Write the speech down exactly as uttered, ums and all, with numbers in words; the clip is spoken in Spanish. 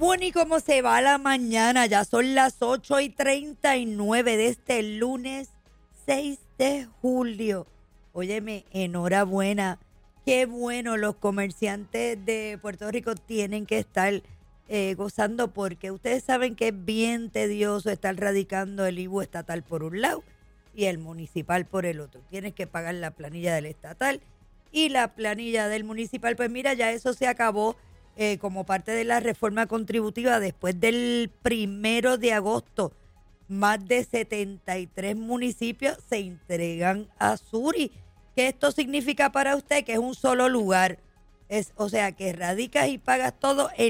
Bueno, y cómo se va la mañana, ya son las ocho y treinta y nueve de este lunes seis de julio. Óyeme, enhorabuena. Qué bueno, los comerciantes de Puerto Rico tienen que estar eh, gozando, porque ustedes saben que es bien tedioso estar radicando el I V U estatal por un lado y el municipal por el otro. Tienes que pagar la planilla del estatal y la planilla del municipal. Pues mira, ya eso se acabó. Eh, como parte de la reforma contributiva, después del primero de agosto, más de setenta y tres municipios se entregan a Suri. ¿Qué esto significa para usted? Que es un solo lugar. Es, o sea, que radicas y pagas todo en